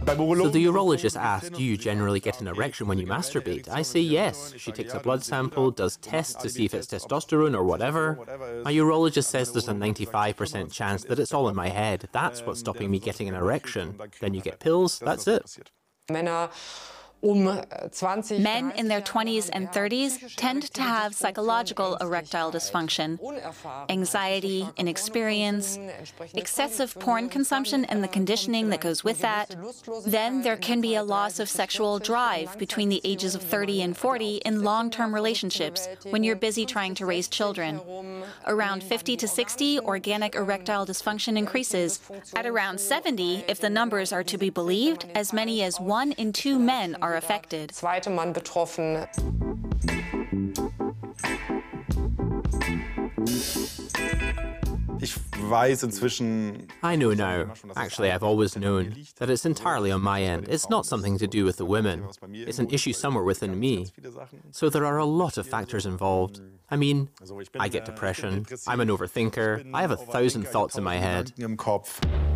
So the urologist asked, do you generally get an erection when you masturbate? I say yes. She takes a blood sample, does tests to see if it's testosterone or whatever. My urologist says there's a 95% chance that it's all in my head. That's what's stopping me getting an erection. Then you get pills, that's it. Men in their 20s and 30s tend to have psychological erectile dysfunction, anxiety, inexperience, excessive porn consumption and the conditioning that goes with that. Then there can be a loss of sexual drive between the ages of 30 and 40 in long-term relationships when you're busy trying to raise children. Around 50 to 60, organic erectile dysfunction increases. At around 70, if the numbers are to be believed, as many as 1 in 2 men are affected. I know now, actually I've always known, that it's entirely on my end. It's not something to do with the women. It's an issue somewhere within me. So there are a lot of factors involved. I mean, I get depression, I'm an overthinker, I have 1,000 thoughts in my head.